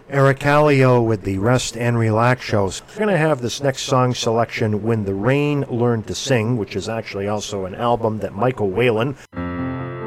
Eric Callio with the Rest and Relax shows. We're going to have this next song selection, When the Rain Learned to Sing, which is actually also an album that Michael Whalen